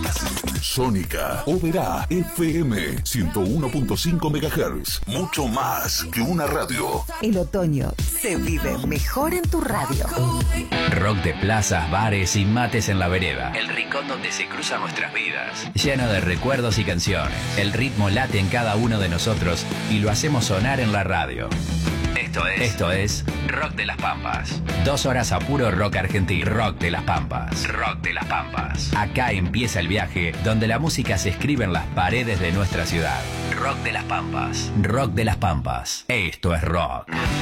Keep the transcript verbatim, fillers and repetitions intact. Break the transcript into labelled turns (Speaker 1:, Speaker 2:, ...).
Speaker 1: Sónica, Oberá, F M, ciento uno punto cinco megahertz. Mucho más que una radio.
Speaker 2: El otoño se vive mejor en tu radio.
Speaker 3: Rock de plazas, bares y mates en la vereda. El rincón donde se cruzan nuestras vidas. Lleno de recuerdos y canciones. El ritmo late en cada uno de nosotros y lo hacemos sonar en la radio. Esto es, Esto es Rock de las Pampas. Dos horas a puro rock argentino. Rock de las Pampas. Rock de las Pampas. Acá empieza el viaje donde la música se escribe en las paredes de nuestra ciudad. Rock de las Pampas. Rock de las Pampas. Esto es rock.